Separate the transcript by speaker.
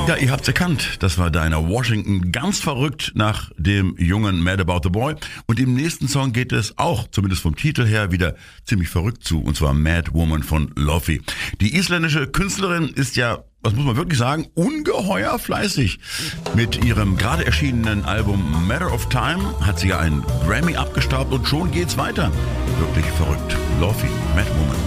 Speaker 1: Ja, ihr habt's erkannt. Das war Dinah Washington. Ganz verrückt nach dem jungen Mad About the Boy. Und im nächsten Song geht es auch, zumindest vom Titel her, wieder ziemlich verrückt zu. Und zwar Mad Woman von Lofi. Die isländische Künstlerin ist ja, das muss man wirklich sagen, ungeheuer fleißig. Mit ihrem gerade erschienenen Album Matter of Time hat sie ja einen Grammy abgestaubt und schon geht's weiter. Wirklich verrückt. Lofi, Mad Woman.